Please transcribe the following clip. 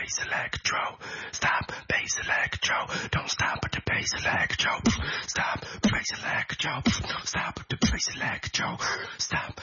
bass electro. Stop, bass electro. Don't stop at the bass electro. Stop, bass electro. Stop at the bass electro. Stop.